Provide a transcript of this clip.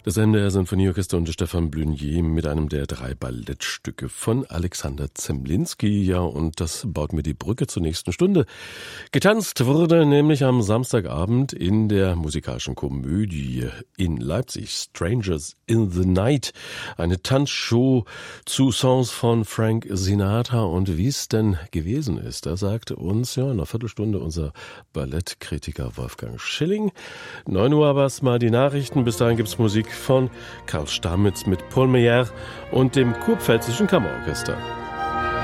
Das MDR Sinfonieorchester und Stefan Blunier mit einem der 3 Ballettstücke von Alexander Zemlinsky. Ja, und das baut mir die Brücke zur nächsten Stunde. Getanzt wurde nämlich am Samstagabend in der musikalischen Komödie in Leipzig, Strangers in the Night. Eine Tanzshow zu Songs von Frank Sinatra. Und wie es denn gewesen ist, da sagte uns ja in einer Viertelstunde unser Ballettkritiker Wolfgang Schilling. 9 Uhr aber mal die Nachrichten. Bis dahin gibt's Musik von Karl Stamitz mit Paul Meyer und dem Kurpfälzischen Kammerorchester.